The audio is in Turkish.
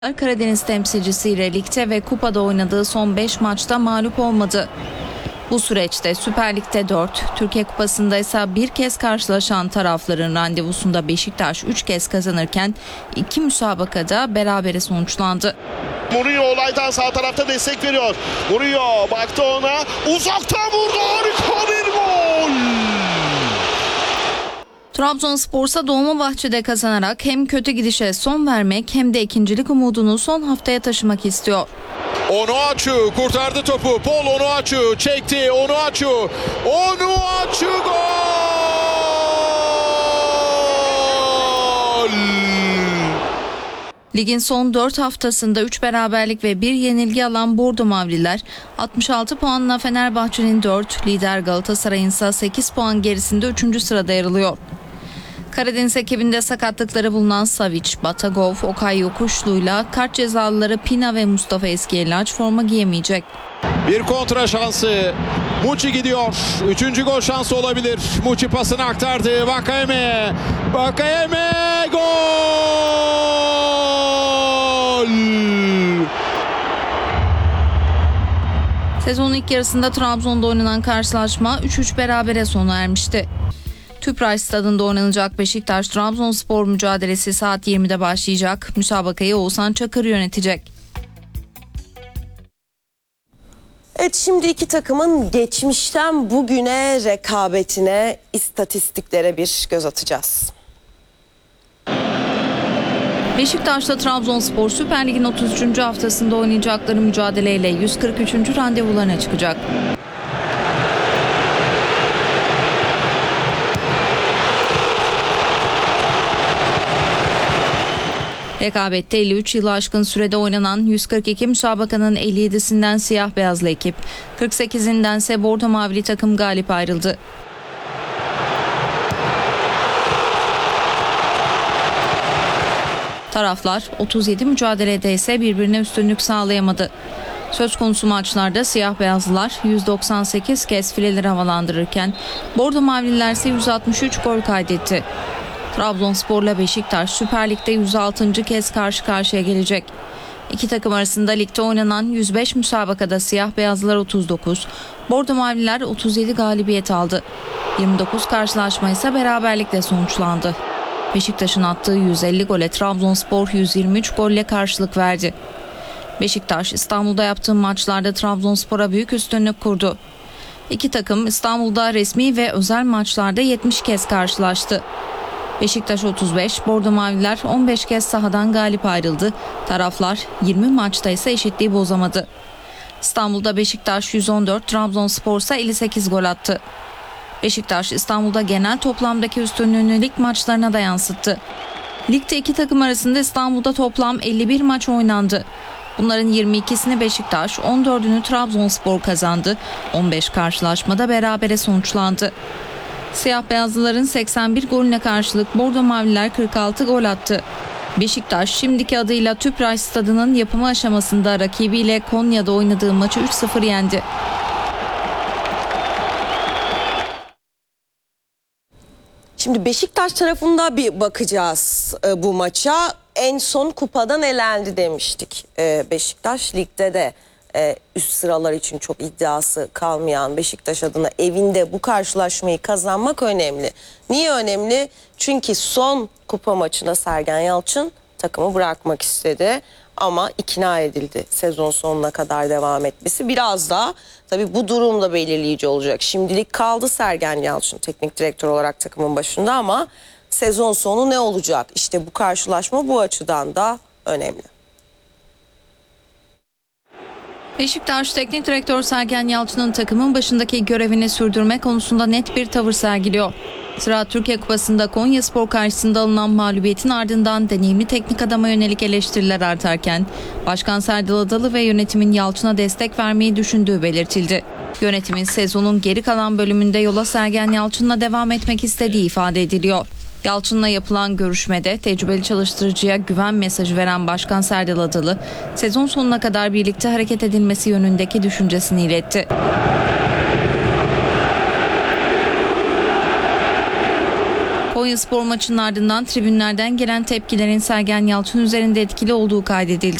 Karadeniz temsilcisiyle ligde ve kupada oynadığı son 5 maçta mağlup olmadı. Bu süreçte Süper Lig'de 4, Türkiye Kupası'nda ise bir kez karşılaşan tarafların randevusunda Beşiktaş 3 kez kazanırken 2 müsabakada berabere sonuçlandı. Mourinho olaydan sağ tarafta destek veriyor. Mourinho baktı ona, uzaktan vurdu, harika bir gol! Trabzonspor ise Dolmabahçe'de kazanarak hem kötü gidişe son vermek hem de ikincilik umudunu son haftaya taşımak istiyor. Onuachu kurtardı topu. Paul Onuachu çekti. Onuachu gol! Ligin son 4 haftasında 3 beraberlik ve 1 yenilgi alan Bordo Mavililer 66 puanla Fenerbahçe'nin 4, lider Galatasaray'ın ise 8 puan gerisinde 3. sırada yer alıyor. Karadeniz ekibinde sakatlıkları bulunan Savic, Batagov, Okay Yokuşlu'yla kart cezalıları Pina ve Mustafa Eskiyelaç forma giyemeyecek. Bir kontra şansı. Muçi gidiyor. 3. gol şansı olabilir. Muçi pasını aktardı. Vakayeme gol! Sezonun ilk yarısında Trabzon'da oynanan karşılaşma 3-3 berabere sona ermişti. Tüpraş Stadı'nda oynanacak Beşiktaş-Trabzonspor mücadelesi saat 20'de başlayacak. Müsabakayı Oğuzhan Çakır yönetecek. Evet, şimdi iki takımın geçmişten bugüne rekabetine, istatistiklere bir göz atacağız. Beşiktaş'ta Trabzonspor Süper Lig'in 33. haftasında oynayacakları mücadeleyle 143. randevularına çıkacak. Rekabette 53 yılı aşkın sürede oynanan 142 müsabakanın 57'sinden siyah beyazlı ekip, 48'inden ise bordo mavili takım galip ayrıldı. Taraflar 37 mücadelede ise birbirine üstünlük sağlayamadı. Söz konusu maçlarda siyah beyazlılar 198 kez fileleri havalandırırken bordo mavililer ise 163 gol kaydetti. Trabzonspor'la Beşiktaş Süper Lig'de 106. kez karşı karşıya gelecek. İki takım arasında ligde oynanan 105 müsabakada siyah beyazlılar 39, bordo mavililer 37 galibiyet aldı. 29 karşılaşma ise beraberlikle sonuçlandı. Beşiktaş'ın attığı 150 gole Trabzonspor 123 golle karşılık verdi. Beşiktaş İstanbul'da yaptığı maçlarda Trabzonspor'a büyük üstünlük kurdu. İki takım İstanbul'da resmi ve özel maçlarda 70 kez karşılaştı. Beşiktaş 35, bordo maviler 15 kez sahadan galip ayrıldı. Taraflar 20 maçta ise eşitliği bozamadı. İstanbul'da Beşiktaş 114, Trabzonspor ise 58 gol attı. Beşiktaş İstanbul'da genel toplamdaki üstünlüğünü lig maçlarına da yansıttı. Ligde iki takım arasında İstanbul'da toplam 51 maç oynandı. Bunların 22'sini Beşiktaş, 14'ünü Trabzonspor kazandı. 15 karşılaşmada berabere sonuçlandı. Siyah beyazlıların 81 golüne karşılık bordo mavililer 46 gol attı. Beşiktaş şimdiki adıyla Tüpraş Stadı'nın yapımı aşamasında rakibiyle Konya'da oynadığı maçı 3-0 yendi. Şimdi Beşiktaş tarafında bir bakacağız bu maça. En son kupadan elendi demiştik. Beşiktaş ligde de üst sıralar için çok iddiası kalmayan Beşiktaş adına evinde bu karşılaşmayı kazanmak önemli. Niye önemli? Çünkü son kupa maçında Sergen Yalçın takımı bırakmak istedi ama ikna edildi sezon sonuna kadar devam etmesi. Biraz daha tabii bu durumda belirleyici olacak. Şimdilik kaldı Sergen Yalçın teknik direktör olarak takımın başında ama sezon sonu ne olacak? İşte bu karşılaşma bu açıdan da önemli. Beşiktaş Teknik Direktör Sergen Yalçın'ın takımın başındaki görevini sürdürme konusunda net bir tavır sergiliyor. Sıra Türkiye Kupası'nda Konyaspor karşısında alınan mağlubiyetin ardından deneyimli teknik adama yönelik eleştiriler artarken Başkan Serdal Adalı ve yönetimin Yalçın'a destek vermeyi düşündüğü belirtildi. Yönetimin sezonun geri kalan bölümünde yola Sergen Yalçın'la devam etmek istediği ifade ediliyor. Yalçın'la yapılan görüşmede tecrübeli çalıştırıcıya güven mesajı veren Başkan Serdal Adalı, sezon sonuna kadar birlikte hareket edilmesi yönündeki düşüncesini iletti. Konyaspor maçının ardından tribünlerden gelen tepkilerin Sergen Yalçın üzerinde etkili olduğu kaydedildi.